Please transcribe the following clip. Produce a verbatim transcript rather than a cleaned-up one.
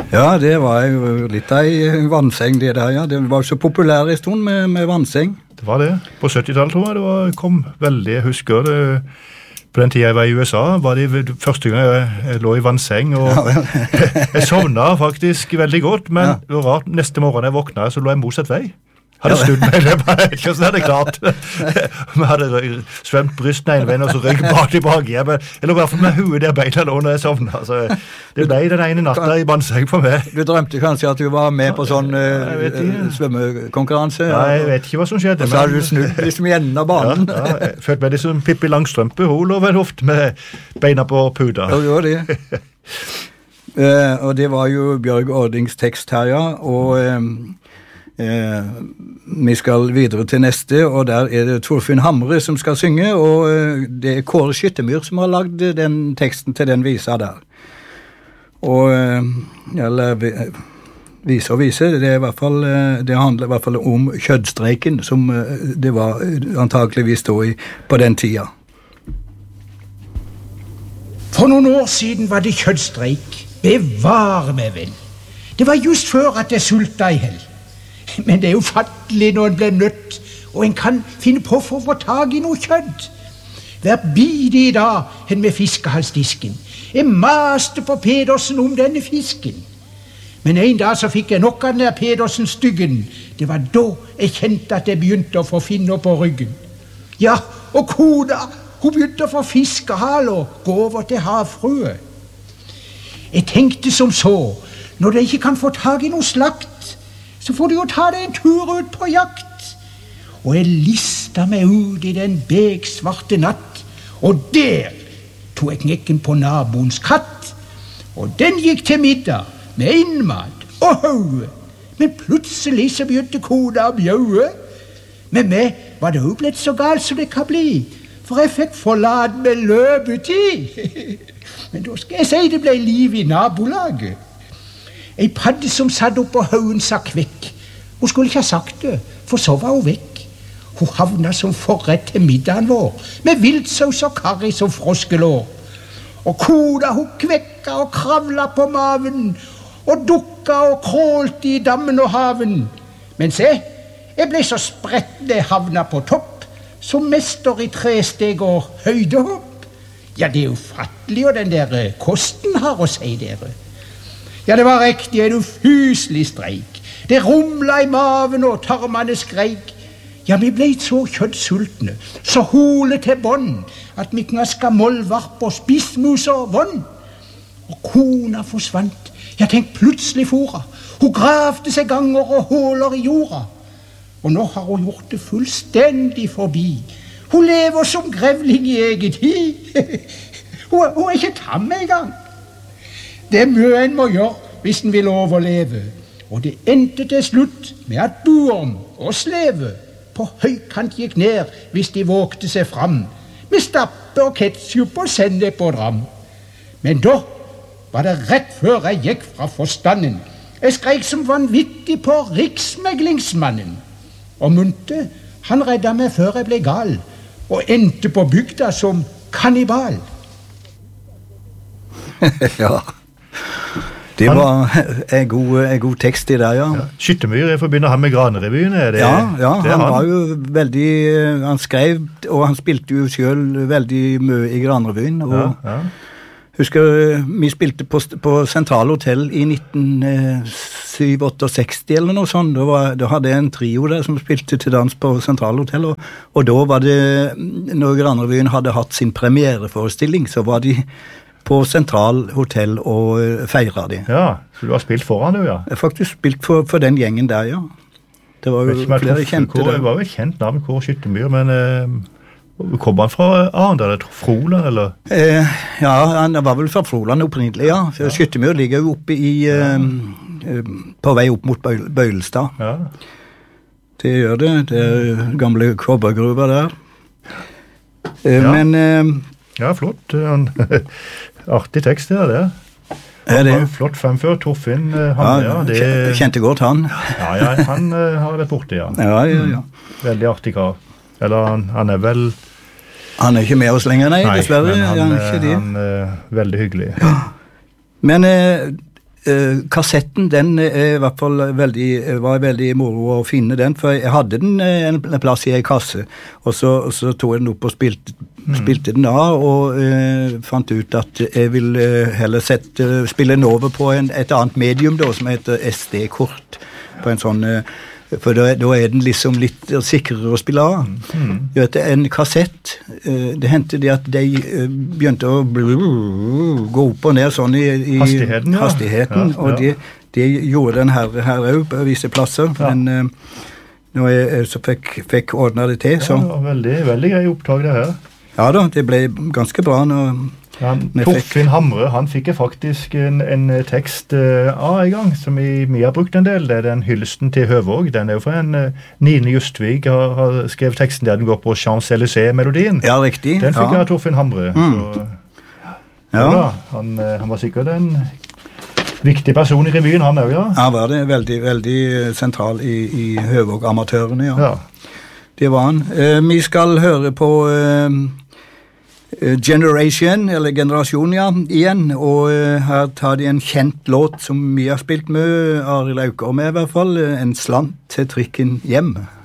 Ja, det var jo litt av en vannseng det der, ja. Det var så populær en stund med, med vannseng. Det var det. På syttitallet tror jeg det var, kom veldig, jeg husker det, på den tiden jeg var i U S A, var det første gang jeg, jeg lå i vannseng, og ja, jeg sovnet faktisk veldig godt, men ja. Det var rart, neste morgen jeg våknet, så lå jeg motsatt vei. Hadde snudd meg, det var ikke hvordan hadde jeg klart. Vi hadde svømt brystene en veien, og så rygg bak tilbake igjen. Jeg lå i hvert fall med hodet der beina lå når jeg sovnet. Altså, det ble den ene natta i vannseng for meg. Du drømte kanskje at du var med på sånn uh, svømmekonkurranse? Ja, jeg vet ikke hva som skjedde. Og så hadde du snudd liksom i enden av banen. Ja, ja, jeg følte meg liksom Pippi Langstrømpe. Hun lå vel ofte med beina på puda. Ja, det var det. uh, og det var jo Bjørg Ordings tekst her, ja. Og... Um, Eh, vi skal videre til neste, og der er det Torfinn Hamre som skal synge, og eh, det er Kåre Skyttemyr som har lagd den teksten til den visa der. Og, eh, eller vise og vise, det, er i hvert fall, eh, det handler i hvert fall om kjøddstreiken, som eh, det var antageligvis da i, på den tida. For noen år siden var det kjøddstreik. Bevare meg vel. Det var just før at jeg sulta i hell. Men det er jo fattelig når en blir nødt, og en kan finne på for å få tag i noe kjødd. Hver bidig i dag hen med fiskehalsdisken. Jeg maste på Pedersen om denne fisken. Men en dag så fikk jeg nok av den der Pedersen-styggen. Det var da jeg kjente at jeg begynte å få finner på ryggen. Ja, og kona, hun begynte å få fiskehal og gå over til havfrue. Jeg tenkte som så, når de ikke kan få tag i noe slakt, så får du jo ta deg en tur ut på jakt. Og jeg lista meg ut i den begsvarte natt, og der tog jeg knekken på naboens katt, og den gikk til middag med innmat og høye. Men plutselig så begynte kona å bjøye. Med meg var det jo blitt så galt som det kan bli, for jeg fikk forlad med løpetid. Men da skal jeg si det ble liv i nabolaget. Ei padde som satt opp på haugen sa kvekk. Hun skulle ikke ha sagt det, for så var hun vekk. Hun havna som forrett til middagen vår, med viltsaus og karri som froskelår. Og kona hun kvekka og kravla på maven, og dukka og krålte i dammen og haven. Men se, jeg ble så spretten jeg havna på topp, som mester i tresteg og høydehopp. Ja, det er jo fattelig, og den der kosten har å si dere. Ja, det var riktig en ufyselig streik. Det rumla i maven og tarmene skreik. Ja, vi ble så kjøttsultne, så hole til bånd, at vi knaska mollvarp og spissmus og vonn. Og kona forsvant. Ja, tenk plutselig fora. Hun gravde seg ganger og håler i jorda. Og nå har hun gjort det fullstendig forbi. Hun lever som grevling i eget hi. hun, hun er ikke tam en gang. Det er mye en må gjøre hvis en vil overleve. Og det endte til slutt med at Buorm og Sleve på høykant gikk ned hvis de vågte seg fram, med stappe og ketchup og sennep og dram. Men da var det rett før jeg gikk fra forstanden. Jeg skrek som vanvittig på riksmeglingsmannen. Og Munte, han redda meg før jeg ble gal, og endte på bygda som kannibal. Ja. Det var en god, en god tekst i det, ja. ja. Skyttemyr, jeg forbinder han med Granerevyen, er det? Ja, ja det han, han var jo veldig, han skrev, og han spilte jo selv veldig mye i Granerevyen, og ja, ja. Husker, vi spilte på, på Central Hotel i nitten sekstisju åttiåtte eller noe sånt, da, var, da hadde jeg en trio der som spilte til dans på Central Hotel, og, og da var det, når Granerevyen hadde hatt sin premiereforestilling, så var de på Central Hotel og feira de. Ja, så du har spilt foran du, ja? Jeg har faktisk spilt for, for den gjengen der, ja. Det var jo flere kjente Kår, der. Det var jo et kjent navn, Kåre Skyttemyr, men eh, kom han fra Arendal, eller Froland, eller? Eh, ja, han var vel fra Froland opprinnelig, ja. ja. Skyttemyr ligger jo oppe i, ja. eh, på vei opp mot Bøy, Bøylestad. Ja. Det gjør det, det er gamle kobbergruver der. Eh, ja. Men... Eh, ja, flott. Artig tekst det er det. Er det? Flott fremfør, Torfinn han, ja, ja, det... Kjente godt han. Ja, ja, han uh, har vært borte, ja. Ja, ja, ja. Veldig artig kar. Eller han, han er vel... Han er ikke med oss lenger, nei, nei dessverre. Men han, ja, ikke han er uh, veldig hyggelig. Ja. Men uh, Uh, kassetten, den er i hvert fall veldig, var veldig moro å finne den, for jeg hadde den en plass i en kasse, og så, og så tog jeg den opp og spilte, mm. spilte den av, og uh, fant ut at jeg ville heller sette, spille den over på en, et annet medium da, som heter S D-kort, på en sånn, uh, for da, da er den liksom litt sikrere å spille av. Mm. Du vet, en kassett, uh, det hendte det at de uh, begynte å gå opp og ned sånn i, i hastigheten, ja. hastigheten ja, og ja. de, de gjorde den her, her også på visse plasser, ja. men uh, når jeg så fikk, fikk ordnet det til, så... Ja, det var veldig, veldig grei opptag det her. Ja da, det ble ganske bra når... Ja, Torfinn Hamre, han fikk faktisk en, en tekst uh, av en gang, som vi, vi har brukt en del, det er den hyllesten til Høvåg, den er jo fra en uh, Nine Justvig har, har skrevet teksten der, den går på Champs-Élysées-melodien. Ja, riktig. Den fikk ja. jeg av Torfinn Hamre. Mm. Så, ja. ja han, uh, han var sikkert en viktig person i revyen, han også, ja. Han var det, veldig, veldig sentral i, i Høvåg-amatørene, ja. ja. Det var han. Uh, vi skal høre på... Uh, Generation, eller Generasjon, ja, igjen, og uh, her tar de en kjent låt som vi har spilt med, Arild Auker med i hvert fall, en slant til trikken hjem.